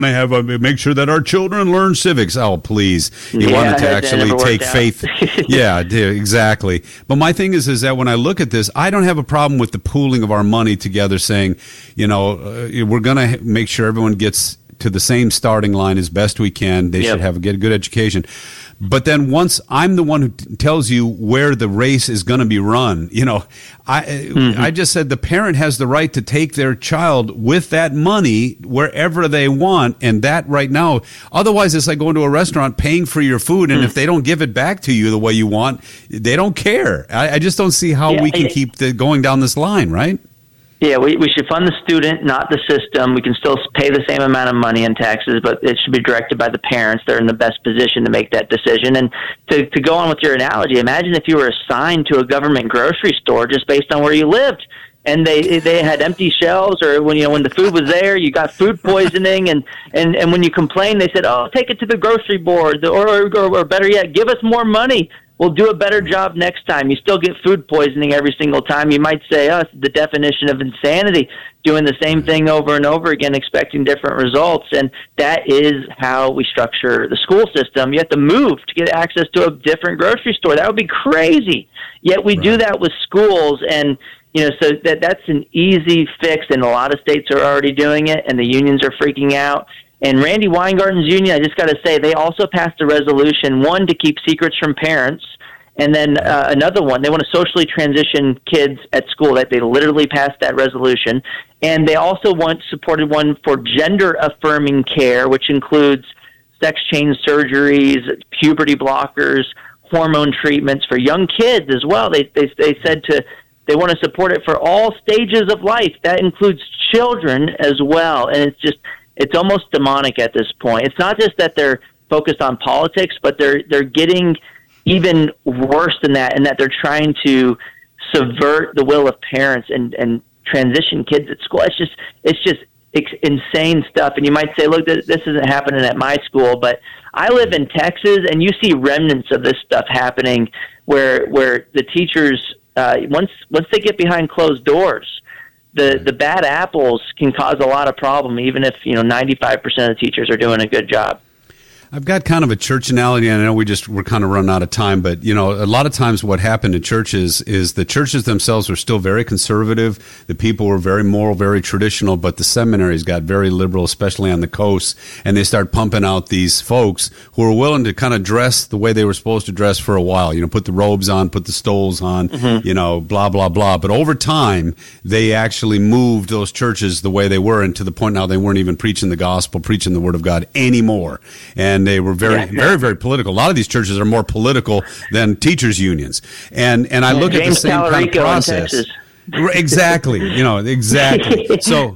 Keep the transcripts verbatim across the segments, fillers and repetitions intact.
I have a, make sure that our children learn civics. Oh, please. You yeah, want it to actually take out. faith. Yeah, exactly. But my thing is, is that when I look at this, I don't have a problem with the pooling of our money together saying, you know, uh, we're going to make sure everyone gets to the same starting line as best we can. They yep. should have get a good education. But then once I'm the one who t- tells you where the race is going to be run, you know, I mm-hmm. I just said the parent has the right to take their child with that money wherever they want. And that right now, otherwise it's like going to a restaurant, paying for your food. And mm. if they don't give it back to you the way you want, they don't care. I, I just don't see how yeah, we can it, keep the, going down this line, right? Yeah, we, we should fund the student, not the system. We can still pay the same amount of money in taxes, but it should be directed by the parents. They're in the best position to make that decision. And to, to go on with your analogy, imagine if you were assigned to a government grocery store just based on where you lived, and they they had empty shelves, or when you know when the food was there, you got food poisoning, and, and, and when you complained, they said, "Oh, take it to the grocery board," or, or or better yet, give us more money. We'll do a better job next time. You still get food poisoning every single time. You might say, oh, it's the definition of insanity, doing the same thing over and over again, expecting different results. And that is how we structure the school system. You have to move to get access to a different grocery store. That would be crazy. Yet we right. do that with schools. And, you know, so that that's an easy fix. And a lot of states are already doing it, and the unions are freaking out. And Randy Weingarten's union, I just got to say, they also passed a resolution, one, to keep secrets from parents, and then uh, another one, they want to socially transition kids at school. That they literally passed that resolution. And they also want supported one for gender-affirming care, which includes sex change surgeries, puberty blockers, hormone treatments for young kids as well. They they, they said to they want to support it for all stages of life. That includes children as well. And it's just... It's almost demonic at this point. It's not just that they're focused on politics, but they're they're getting even worse than that, in that they're trying to subvert the will of parents and, and transition kids at school. It's just it's just it's insane stuff. And you might say, look, this, this isn't happening at my school, but I live in Texas, and you see remnants of this stuff happening, where where the teachers uh, once once they get behind closed doors, the the bad apples can cause a lot of problem, even if, you know, ninety-five percent of the teachers are doing a good job. I've got kind of a church analogy, and I know we just we're kind of running out of time, but you know, a lot of times what happened in churches is the churches themselves were still very conservative. The people were very moral, very traditional, but the seminaries got very liberal, especially on the coast, and they start pumping out these folks who were willing to kind of dress the way they were supposed to dress for a while. You know, put the robes on, put the stoles on, mm-hmm. you know, blah blah blah. But over time, they actually moved those churches the way they were, and to the point now they weren't even preaching the gospel, preaching the word of God anymore, and And they were very, yeah, very, very political. A lot of these churches are more political than teachers' unions. And and I yeah, look James at the same Talarico kind of process. Exactly. You know, exactly. So,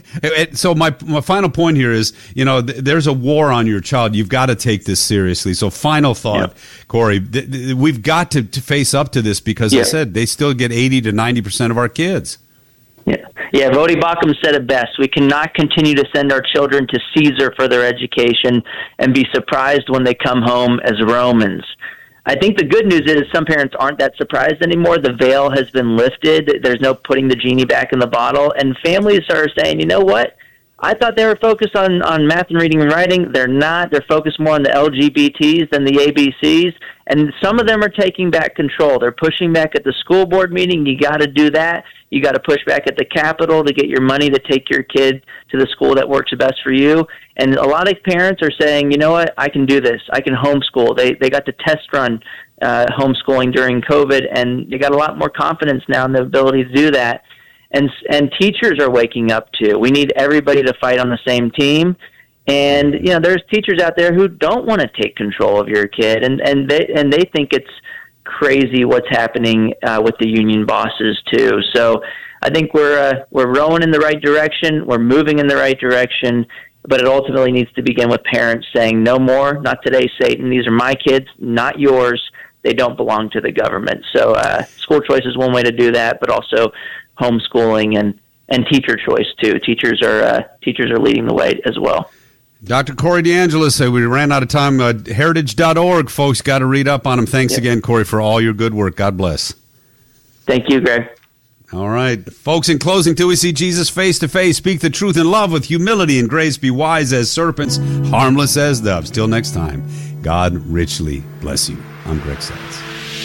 so my my final point here is, you know, th- there's a war on your child. You've got to take this seriously. So, final thought, yep. Corey, th- th- we've got to, to face up to this because, yep. I said, they still get eighty to ninety percent of our kids. Yeah, yeah. Vodi Bakum said it best. We cannot continue to send our children to Caesar for their education and be surprised when they come home as Romans. I think the good news is some parents aren't that surprised anymore. The veil has been lifted. There's no putting the genie back in the bottle. And families are saying, you know what? I thought they were focused on, on math and reading and writing. They're not. They're focused more on the L G B Ts than the A B Cs. And some of them are taking back control. They're pushing back at the school board meeting. You got to do that. You got to push back at the Capitol to get your money to take your kid to the school that works best for you. And a lot of parents are saying, you know what, I can do this. I can homeschool. They they got to test run uh, homeschooling during COVID, and they got a lot more confidence now in the ability to do that. And and teachers are waking up too. We need everybody to fight on the same team. And you know, there's teachers out there who don't want to take control of your kid, and and they and they think it's crazy what's happening uh, with the union bosses too. So I think we're uh, we're rowing in the right direction. We're moving in the right direction, but it ultimately needs to begin with parents saying, "No more, not today, Satan. These are my kids, not yours. They don't belong to the government." So uh, school choice is one way to do that, but also homeschooling and, and teacher choice too. Teachers are uh, teachers are leading the way as well. Doctor Corey DeAngelis, uh, we ran out of time. Uh, heritage dot org, folks, got to read up on him. Thanks yep. again, Corey, for all your good work. God bless. Thank you, Greg. All right. Folks, in closing, till we see Jesus face to face, speak the truth in love with humility and grace, be wise as serpents, harmless as doves. Till next time, God richly bless you. I'm Greg Seltz.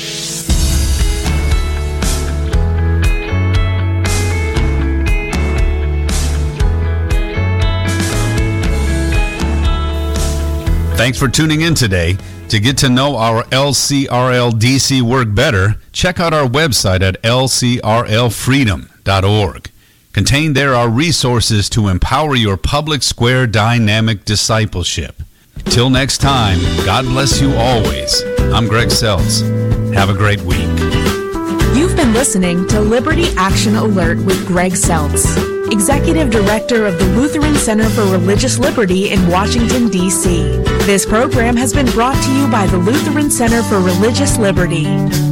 Thanks for tuning in today. To get to know our L C R L D C work better, check out our website at L C R L freedom dot org. Contained there are resources to empower your public square dynamic discipleship. Till next time, God bless you always. I'm Greg Seltz. Have a great week. You've been listening to Liberty Action Alert with Greg Seltz, Executive Director of the Lutheran Center for Religious Liberty in Washington, D C This program has been brought to you by the Lutheran Center for Religious Liberty.